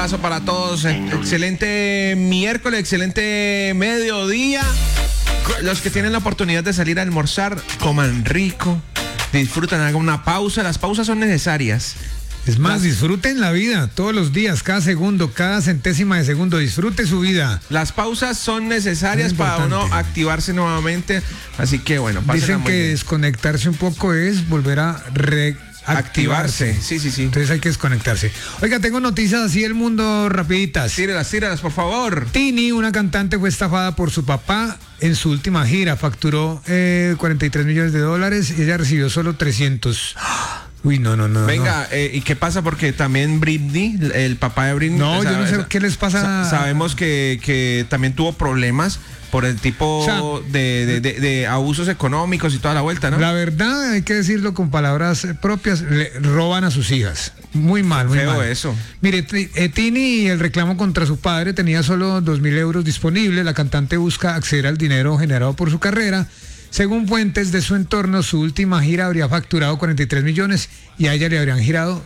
abrazo para todos. Excelente miércoles, excelente mediodía. Los que tienen la oportunidad de salir a almorzar, coman rico, disfrutan, hagan una pausa. Las pausas son necesarias. Es más, disfruten la vida todos los días, cada segundo, cada centésima de segundo, disfrute su vida. Las pausas son necesarias para uno activarse nuevamente, así que bueno, dicen que desconectarse un poco es volver a reactivarse. Sí. Entonces hay que desconectarse. Oiga, tengo noticias así del mundo rapiditas. Tíralas, por favor. Tini, una cantante, fue estafada por su papá en su última gira. Facturó $43 millones y ella recibió solo 300. Uy, no. Venga, ¿y qué pasa? Porque también Britney, el papá de Britney... No, yo no sé qué les pasa. Sabemos que también tuvo problemas por el tipo de abusos económicos y toda la vuelta, ¿no? La verdad, hay que decirlo con palabras propias, le roban a sus hijas. Muy mal, muy feo mal. Eso. Mire, Tini, el reclamo contra su padre tenía solo 2.000 euros disponibles. La cantante busca acceder al dinero generado por su carrera. Según fuentes de su entorno, su última gira habría facturado 43 millones y a ella le habrían girado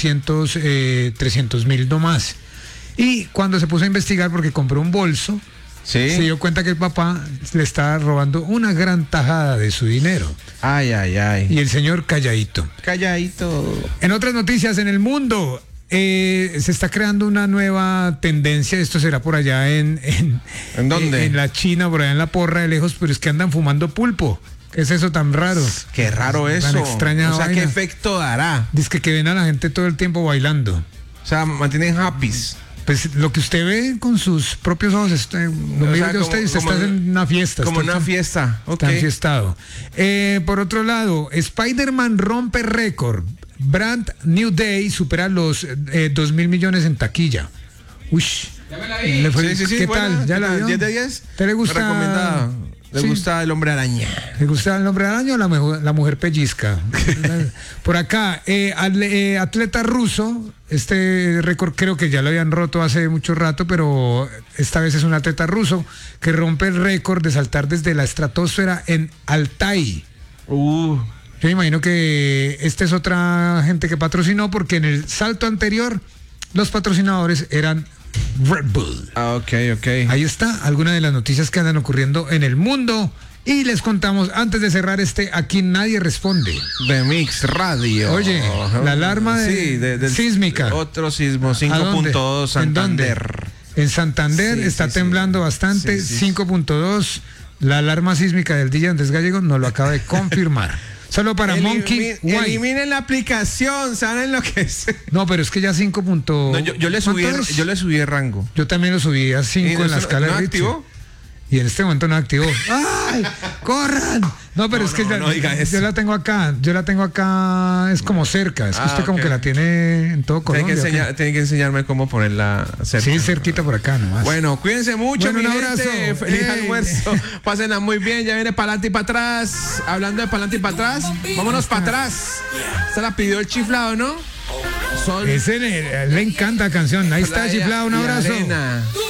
300.000 nomás. Y cuando se puso a investigar porque compró un bolso, se dio cuenta que el papá le estaba robando una gran tajada de su dinero. Ay. Y el señor calladito. En otras noticias en el mundo, se está creando una nueva tendencia. Esto será por allá ¿En dónde? En la China, por allá en la porra de lejos, pero es que andan fumando pulpo. ¿Qué es eso tan raro? Qué raro eso. Tan extraña o sea, vaina. ¿qué efecto dará? Dice que ven a la gente todo el tiempo bailando. O sea, mantienen happy. Pues lo que usted ve con sus propios ojos, lo mira de usted y usted está en una fiesta. Como en una fiesta. Está enfiestado. Por otro lado, Spider-Man rompe récord. Brand New Day supera los 2.000 millones en taquilla. Uy. Ya me la vi. Sí, ¿Qué buena, tal? ¿Ya la vio? 10 de 10. ¿Te le gusta? Recomendado. ¿Le gusta el hombre araña? ¿Le gusta el hombre araña o la mujer pellizca? Por acá, atleta ruso, este récord creo que ya lo habían roto hace mucho rato, pero esta vez es un atleta ruso que rompe el récord de saltar desde la estratosfera en Altai. Yo me imagino que esta es otra gente que patrocinó, porque en el salto anterior los patrocinadores eran Red Bull. Ok. Ahí está, algunas de las noticias que andan ocurriendo en el mundo. Y les contamos, antes de cerrar Aquí Nadie Responde. De Mix Radio. Oye, la alarma sísmica. Otro sismo, 5.2 Santander. En Santander está temblando bastante, 5.2. La alarma sísmica del DJ Andrés Gallego nos lo acaba de confirmar. Solo para Monkey White. Eliminen la aplicación, ¿saben lo que es? No, pero es que ya 5. No, yo le subí de rango. Yo también lo subí a 5 en la escala de Richard. Y en este momento no activó. ¡Ay! ¡Corran! No, pero es que yo la tengo acá, es como cerca. Es que usted como que la tiene en todo Colombia. Tiene que enseñarme cómo ponerla cerca. Sí, cerquita por acá nomás. Bueno, cuídense mucho, un abrazo. Feliz almuerzo. Pásenla muy bien, ya viene para adelante y para atrás. Hablando de para adelante y para atrás, vámonos para atrás. Esta la pidió el chiflado, ¿no? Ese le encanta la canción. Ahí está, chiflado, un abrazo.